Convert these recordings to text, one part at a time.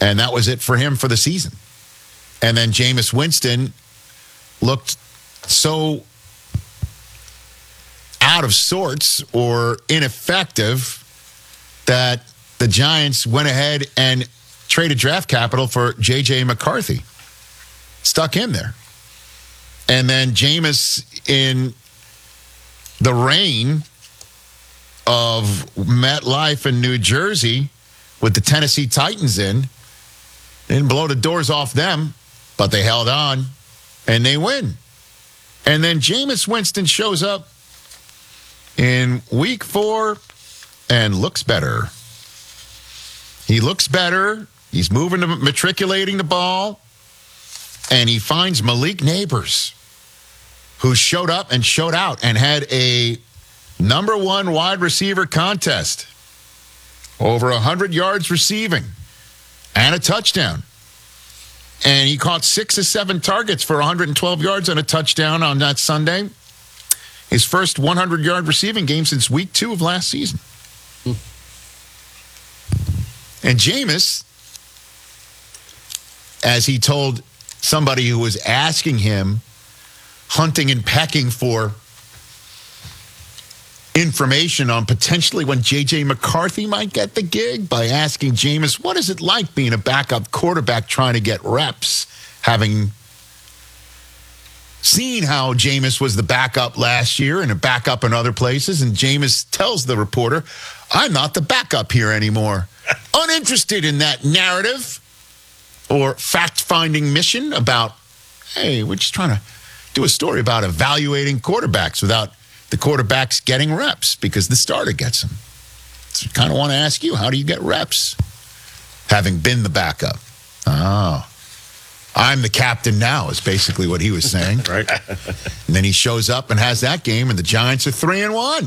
And that was it for him for the season. And then Jameis Winston looked so out of sorts or ineffective that the Giants went ahead and traded draft capital for J.J. McCarthy. Stuck him there. And then Jameis, in the rain of MetLife in New Jersey with the Tennessee Titans in, didn't blow the doors off them, but they held on and they win. And then Jameis Winston shows up in week 4 and looks better. He looks better. He's matriculating the ball. And he finds Malik Neighbors, who showed up and showed out and had a number 1 wide receiver contest. Over 100 yards receiving and a touchdown. And he caught 6 or 7 targets for 112 yards and a touchdown on that Sunday. His first 100-yard receiving game since week 2 of last season. And Jameis, as he told somebody who was asking him, hunting and pecking for information on potentially when J.J. McCarthy might get the gig, by asking Jameis, what is it like being a backup quarterback trying to get reps, having seen how Jameis was the backup last year and a backup in other places. And Jameis tells the reporter, I'm not the backup here anymore. Uninterested in that narrative or fact-finding mission about, hey, we're just trying to do a story about evaluating quarterbacks without the quarterbacks getting reps because the starter gets them. So I kind of want to ask you, how do you get reps having been the backup? Oh, I'm the captain now is basically what he was saying. Right. And then he shows up and has that game, and the Giants are 3-1.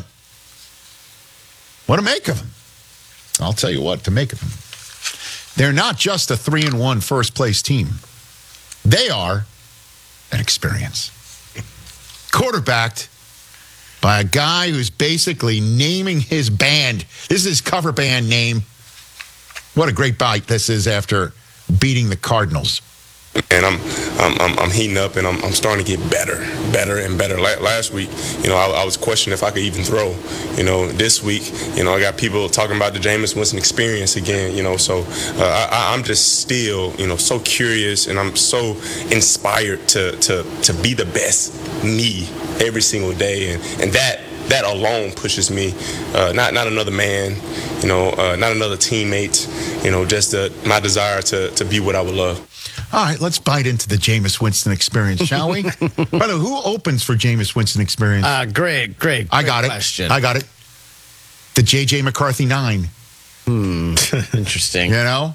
What to make of him? I'll tell you what to make of him. They're not just a 3-1 first-place team. They are an experience. Quarterbacked by a guy who's basically naming his band. This is his cover band name. What a great bite this is after beating the Cardinals. And I'm heating up, and I'm starting to get better and better. Last week, I was questioning if I could even throw. This week, I got people talking about the Jameis Winston experience again. So I'm just still, so curious, and I'm so inspired to be the best me every single day, and that alone pushes me. Not another man, not another teammate. Just my desire to be what I would love. All right, let's bite into the Jameis Winston experience, shall we? By the way, who opens for Jameis Winston experience? Great I got question. I got it. The J.J. McCarthy 9. Interesting.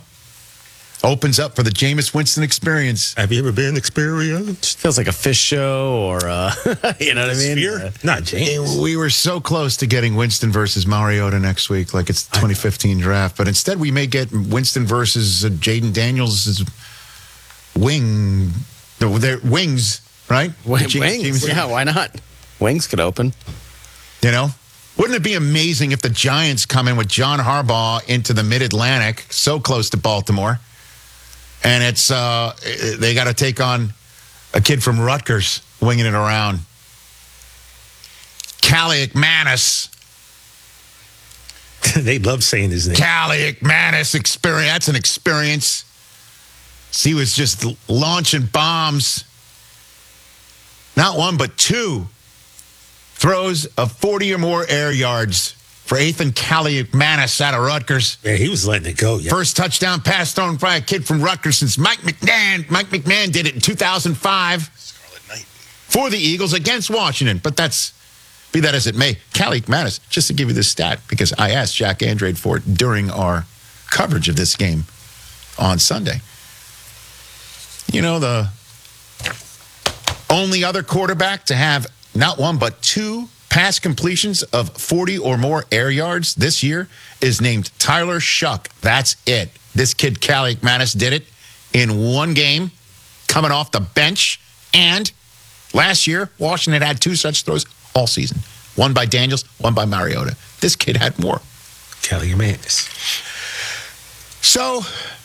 Opens up for the Jameis Winston experience. Have you ever been experienced? Feels like a fish show or, you know what I mean? Sphere? Not James. We were so close to getting Winston versus Mariota next week, like it's the 2015 draft. But instead, we may get Winston versus Jaden Daniels' wings, right? Wings, yeah, why not? Wings could open. Wouldn't it be amazing if the Giants come in with John Harbaugh into the Mid-Atlantic, so close to Baltimore, and it's they got to take on a kid from Rutgers winging it around. Callie McManus. They love saying his name. Callie McManus experience. That's an experience. He was just launching bombs. Not one, but 2 throws of 40 or more air yards for Ethan Callie McManus out of Rutgers. Yeah, he was letting it go. Yeah. First touchdown pass thrown by a kid from Rutgers since Mike McMahon did it in 2005 Scarlet Knight for the Eagles against Washington. But be that as it may, Callie McManus, just to give you this stat, because I asked Jack Andrade for it during our coverage of this game on Sunday. The only other quarterback to have not 1 but 2 pass completions of 40 or more air yards this year is named Tyler Shuck. That's it. This kid, Callie McManus, did it in 1 game, coming off the bench. And last year, Washington had 2 such throws all season. 1 by Daniels, 1 by Mariota. This kid had more. Callie McManus. So